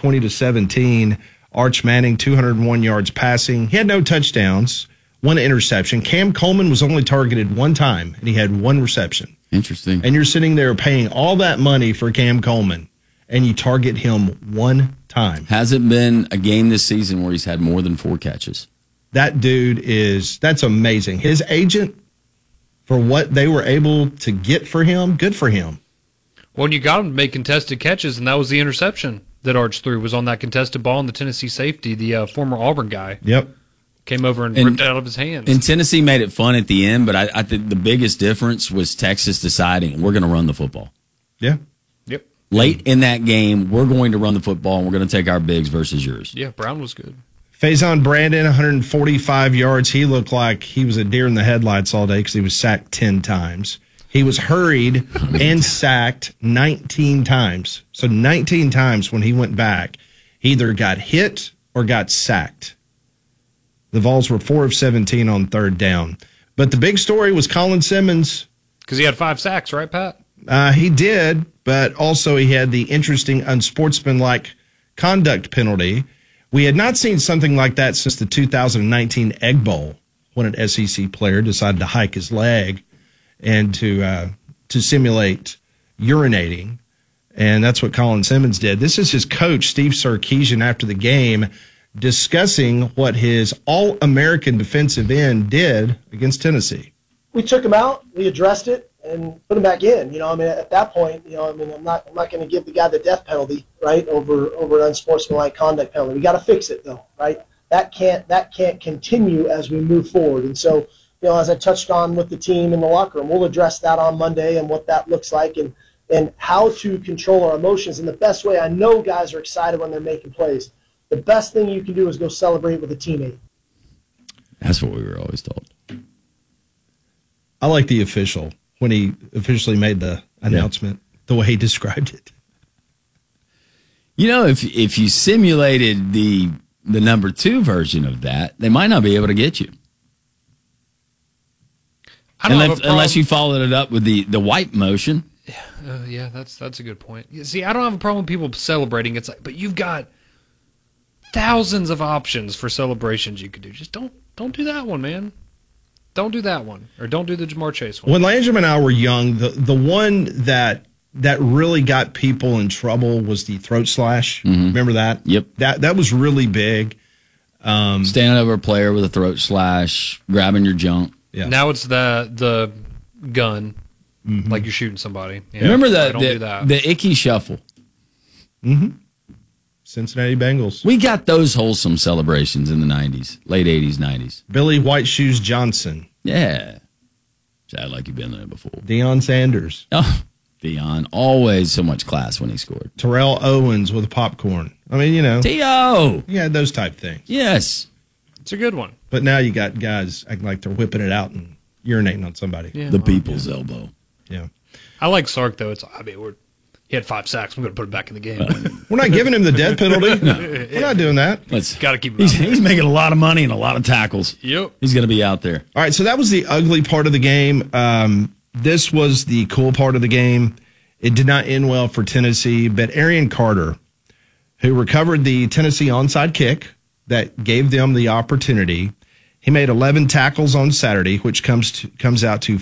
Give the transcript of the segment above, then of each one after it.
20-17. Arch Manning, 201 yards passing. He had no touchdowns, one interception. Cam Coleman was only targeted one time, and he had one reception. Interesting. And you're sitting there paying all that money for Cam Coleman, and you target him one time. Hasn't been a game this season where he's had more than 4 catches. That dude that's amazing. His agent, for what they were able to get for him, good for him. Well, you got him to make contested catches, and that was the interception that Arch threw, was on that contested ball, and the Tennessee safety, the former Auburn guy. Yep. Came over and ripped it out of his hands. And Tennessee made it fun at the end, but I think the biggest difference was Texas deciding we're going to run the football. Yeah. Yep. Late in that game, we're going to run the football, and we're going to take our bigs versus yours. Yeah, Brown was good. Faison Brandon, 145 yards. He looked like he was a deer in the headlights all day because he was sacked 10 times. He was hurried and sacked 19 times. So 19 times when he went back, he either got hit or got sacked. The Vols were 4 of 17 on third down. But the big story was Colin Simmons. Because he had 5 sacks, right, Pat? He did, but also he had the interesting unsportsmanlike conduct penalty. We had not seen something like that since the 2019 Egg Bowl, when an SEC player decided to hike his leg and to simulate urinating. And that's what Colin Simmons did. This is his coach, Steve Sarkisian, after the game, discussing what his All-American defensive end did against Tennessee. We took him out, we addressed it, and put him back in. At that point, I'm not going to give the guy the death penalty, right, over an unsportsmanlike conduct penalty. We got to fix it, though, right? That can't continue as we move forward. And so, as I touched on with the team in the locker room, we'll address that on Monday and what that looks like and how to control our emotions. And the best way, I know guys are excited when they're making plays. The best thing you can do is go celebrate with a teammate. That's what we were always told. I like the official when he officially made the announcement, the way he described it. If you simulated the number 2 version of that, they might not be able to get you. Unless you followed it up with the wipe motion. Yeah, that's a good point. See, I don't have a problem with people celebrating. It's like, but you've got thousands of options for celebrations you could do. Just don't do that one, man. Don't do that one, or don't do the Jamar Chase one. When Landrum and I were young, the one that really got people in trouble was the throat slash. Mm-hmm. Remember that? Yep. That was really big. Standing over a player with a throat slash, grabbing your junk. Yeah. Now it's the gun, like you're shooting somebody. Yeah. Remember the icky shuffle? Mm-hmm. Cincinnati Bengals. We got those wholesome celebrations in the 90s, late 80s, 90s. Billy White Shoes Johnson. Yeah. Sound like you've been there before. Deion Sanders. Oh, Deion. Always so much class when he scored. Terrell Owens with popcorn. I mean, T.O. Yeah, those type things. Yes. It's a good one. But now you got guys acting like they're whipping it out and urinating on somebody. Yeah, the people's elbow. Yeah. I like Sark, though. He had 5 sacks. I'm going to put him back in the game. We're not giving him the death penalty. No. We're not doing that. Got to keep him He's making a lot of money and a lot of tackles. Yep. He's going to be out there. All right, so that was the ugly part of the game. This was the cool part of the game. It did not end well for Tennessee, but Arian Carter, who recovered the Tennessee onside kick that gave them the opportunity, he made 11 tackles on Saturday, which comes out to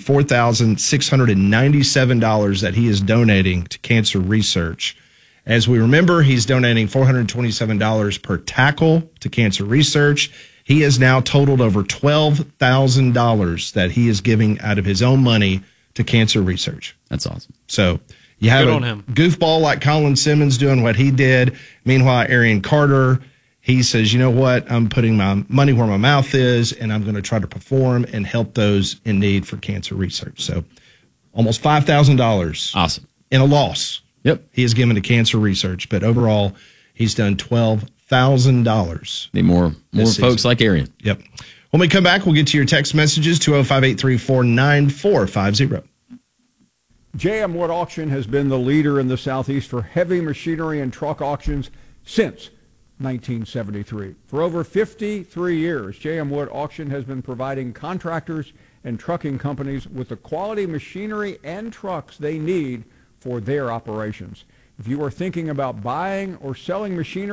$4,697 that he is donating to cancer research. As we remember, he's donating $427 per tackle to cancer research. He has now totaled over $12,000 that he is giving out of his own money to cancer research. That's awesome. So you have a goofball like Colin Simmons doing what he did. Meanwhile, Arian Carter, he says, you know what, I'm putting my money where my mouth is, and I'm going to try to perform and help those in need for cancer research. So almost $5,000. Awesome. In a loss. Yep. He has given to cancer research, but overall, he's done $12,000. Need more folks like Arian. Yep. When we come back, we'll get to your text messages, 205-834-9450. J.M. Wood Auction has been the leader in the Southeast for heavy machinery and truck auctions since 1973. For over 53 years, J.M. Wood Auction has been providing contractors and trucking companies with the quality machinery and trucks they need for their operations. If you are thinking about buying or selling machinery,